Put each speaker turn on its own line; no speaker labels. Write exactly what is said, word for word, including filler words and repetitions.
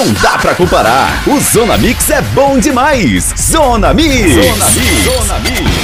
não dá pra comparar. O Zona Mix é bom demais. Zona Mix. Zona Mix. Zona Mix.